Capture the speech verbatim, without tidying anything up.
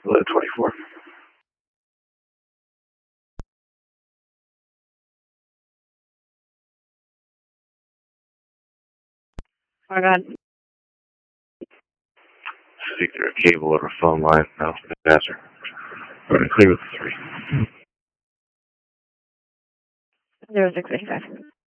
eleven twenty-four. Oh my God. Speak through a cable or a phone line. No, faster. Running clear with the three. Zero six eighty five.